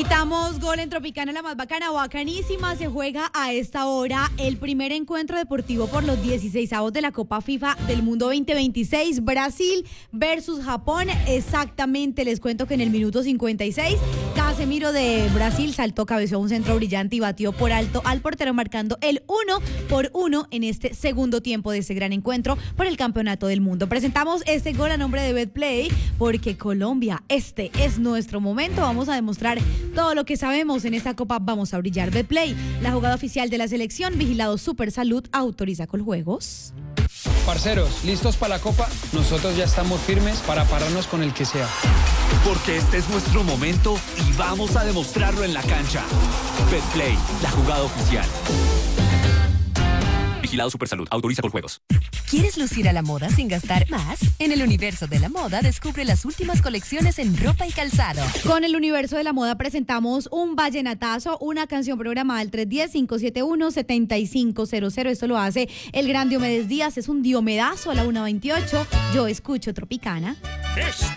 Gritamos gol en Tropicana, la más bacana, bacanísima. Se juega a esta hora el primer encuentro deportivo por los 16avos de la Copa FIFA del Mundo 2026. Brasil versus Japón. Exactamente, les cuento que en el minuto 56, Casemiro de Brasil saltó, cabeceó un centro brillante y batió por alto al portero, marcando el 1-1 en este segundo tiempo de este gran encuentro por el Campeonato del Mundo. Presentamos este gol a nombre de Betplay porque Colombia, este es nuestro momento. Vamos a demostrar todo lo que sabemos en esta Copa. Vamos a brillar. Betplay, la jugada oficial de la selección, vigilado Super Salud, autoriza Coljuegos. Parceros, ¿listos para la Copa? Nosotros ya estamos firmes para pararnos con el que sea. Porque este es nuestro momento y vamos a demostrarlo en la cancha. Betplay, la jugada oficial. Vigilado Supersalud, autoriza Coljuegos. ¿Quieres lucir a la moda sin gastar más? En el universo de la moda descubre las últimas colecciones en ropa y calzado. Con el universo de la moda presentamos un vallenatazo, una canción programada al 310-571-7500. Esto lo hace el gran Diomedes Díaz, es un diomedazo a la 1:28. Yo escucho Tropicana. Este